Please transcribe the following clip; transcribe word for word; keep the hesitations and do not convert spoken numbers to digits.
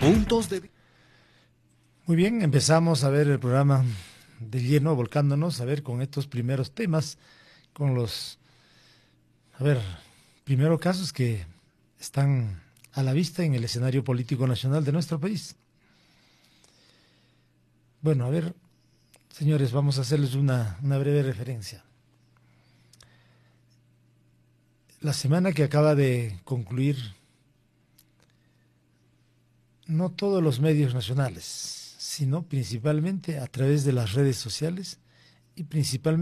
Puntos de... Muy bien, empezamos a ver el programa de lleno, volcándonos a ver con estos primeros temas, con los, a ver, primeros casos que están a la vista en el escenario político nacional de nuestro país. Bueno, a ver, señores, vamos a hacerles una, una breve referencia. La semana que acaba de concluir, no todos los medios nacionales, sino principalmente a través de las redes sociales y principalmente